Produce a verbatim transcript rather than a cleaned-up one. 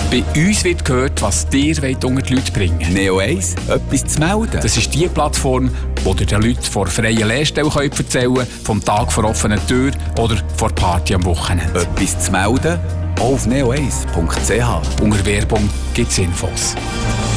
Bei uns wird gehört, was dir unter die Leute bringen wollt. Neo eins, etwas zu melden. Das ist die Plattform, wo dir den Leuten vor freien Lehrstellen erzählen können, vom Tag vor offener Tür oder vor Party am Wochenende. Etwas zu melden? Auf neo eins punkt c h. Unter Werbung gibt es Infos.